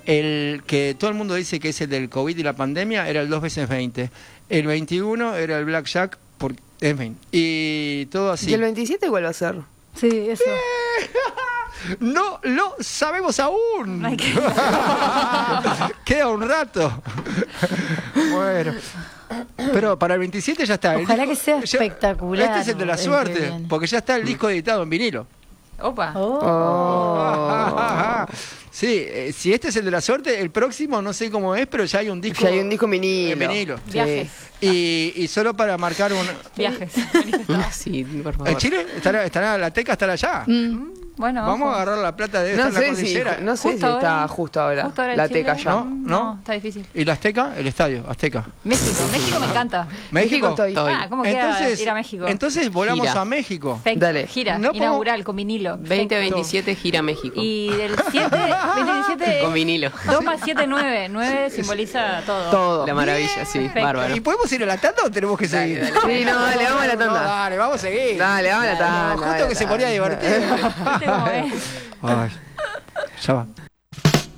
El que todo el mundo dice que es el del COVID y la pandemia era el 2 veces 20. El 21 era el Blackjack, en fin, y todo así. ¿Y el 27 cuál va a ser? Sí, eso. No lo sabemos aún. Ay, qué- Queda un rato. Bueno. Pero para el 27 ya está. Ojalá que sea espectacular. Este es el de la el que suerte, viene. porque ya está el disco editado en vinilo. Opa. Oh. Sí, si este es el de la suerte, el próximo no sé cómo es, pero ya hay un disco. Ya hay un disco en en vinilo. vinilo. Viajes. Y solo para marcar un. Viajes. Sí, por ¿En favor. Chile? ¿Estará la teca estará allá? Bueno, Vamos ojo. a agarrar la plata de No estar en la sé si, cordillera. no sé si Justo ahora. está justo ahora. Justo ahora La en Chile. teca ya. ¿No? No, está difícil. ¿Y la Azteca? El estadio, Azteca. México me encanta. ¿México? estoy. Ah, ¿cómo queda ir a México? Entonces volamos Gira. a México. Perfecto. Dale. Gira No puedo- inaugural con vinilo. 2027 gira México. Y del 2017 Con vinilo. 2 más 7, 9. 9 simboliza todo. Todo. La maravilla, sí, Perfecto. bárbaro. ¿Y podemos ir a la tanda o tenemos que seguir? Sí, no, dale, vamos a la No, tanda. dale, vamos a seguir. Dale, vamos a la tanda. Justo que se ponía divertido. ¿Viste cómo es? Ay, ya va.